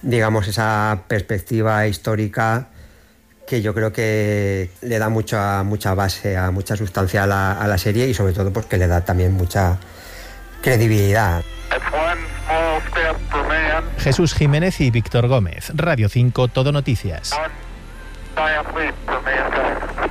digamos, esa perspectiva histórica que yo creo que le da mucha base, mucha sustancia a la serie, y sobre todo pues que le da también mucha credibilidad. Jesús Jiménez y Víctor Gómez, Radio 5, Todo Noticias.